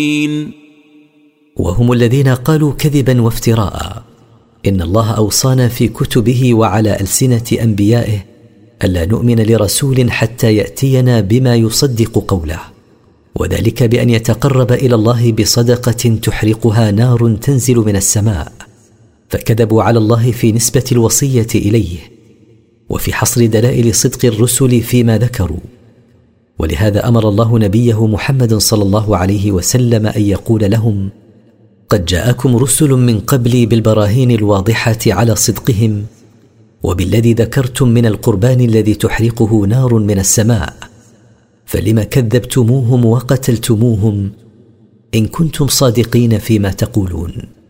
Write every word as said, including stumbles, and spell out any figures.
وهم الذين قالوا كذبا وافتراء: إن الله أوصانا في كتبه وعلى ألسنة أنبيائه ألا نؤمن لرسول حتى يأتينا بما يصدق قوله، وذلك بأن يتقرب إلى الله بصدقة تحرقها نار تنزل من السماء. فكذبوا على الله في نسبة الوصية إليه وفي حصر دلائل صدق الرسل فيما ذكروا. ولهذا أمر الله نبيه محمد صلى الله عليه وسلم أن يقول لهم: قد جاءكم رسل من قبلي بالبراهين الواضحة على صدقهم وبالذي ذكرتم من القربان الذي تحرقه نار من السماء، فلم كذبتموهم وقتلتموهم إن كنتم صادقين فيما تقولون.